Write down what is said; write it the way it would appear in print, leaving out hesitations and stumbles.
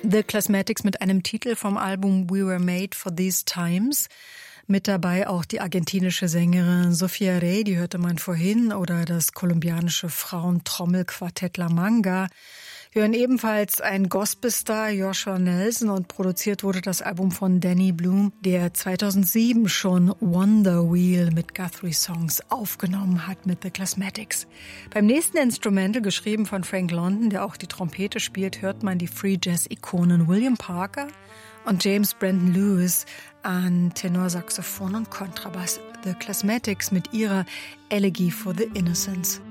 The Classmatics mit einem Titel vom Album We Were Made for These Times. Mit dabei auch die argentinische Sängerin Sofía Rey, die hörte man vorhin, oder das kolumbianische Frauentrommelquartett La Manga. Wir hören ebenfalls einen Gospelstar, Joshua Nelson, und produziert wurde das Album von Danny Bloom, der 2007 schon Wonder Wheel mit Guthrie Songs aufgenommen hat mit The Classmatics. Beim nächsten Instrumental, geschrieben von Frank London, der auch die Trompete spielt, hört man die Free Jazz-Ikonen William Parker und James Brandon Lewis an Tenorsaxophon und Kontrabass. The Classmatics mit ihrer Elegy for the Innocents.